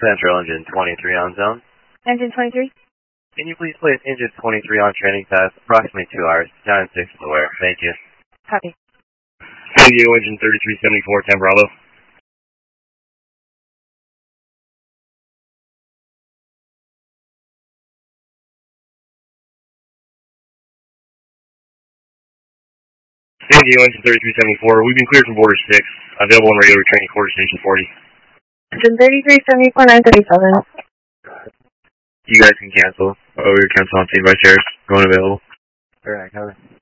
Central Engine 23 on zone. Engine 23? Can you please place Engine 23 on training path, approximately 2 hours, 9 and 6 aware. Thank you. Copy. San Diego Engine 3374, 10 Bravo. San Diego Engine 3374, we've been cleared from border 6, available on regular training quarter station 40. Engine 3374, 937. You guys can cancel. Oh, we're canceling on St. Vice Harris. Going available. Alright, cover.